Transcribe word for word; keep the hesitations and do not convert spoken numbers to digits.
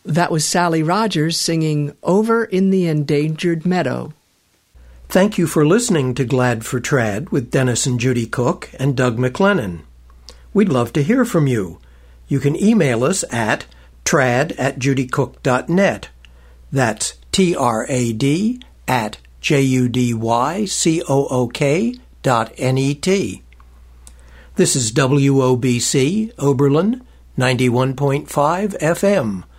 That was Sally Rogers singing Over in the Endangered Meadow. Thank you for listening to Glad for Trad with Dennis and Judy Cook and Doug McLennan. We'd love to hear from you. You can email us at trad at judycook dot net. That's T R A D at J U D Y C O O K dot N E T. This is W O B C, Oberlin, ninety-one point five F M,